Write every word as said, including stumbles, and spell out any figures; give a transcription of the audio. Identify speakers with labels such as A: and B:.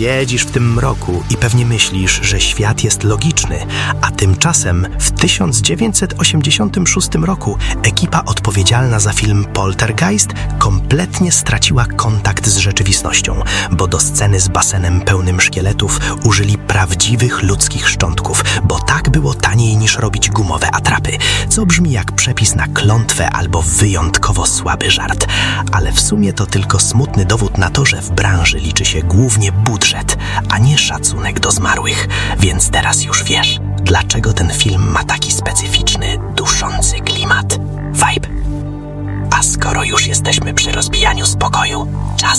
A: Siedzisz w tym mroku i pewnie myślisz, że świat jest logiczny, a tymczasem w tysiąc dziewięćset osiemdziesiątym szóstym roku ekipa odpowiedzialna za film Poltergeist kompletnie straciła kontakt z rzeczywistością, bo do sceny z basenem pełnym szkieletów użyli prawdziwych ludzkich szczątków, bo tak było taniej niż robić gumowe atrapy, co brzmi jak przepis na klątwę albo wyjątkowo słaby żart. Ale w sumie to tylko smutny dowód na to, że w branży liczy się głównie budżet, a nie szacunek do zmarłych. Więc teraz już wiesz, dlaczego ten film ma taki specyficzny, duszący klimat. Vibe. A skoro już jesteśmy przy rozbijaniu spokoju, czas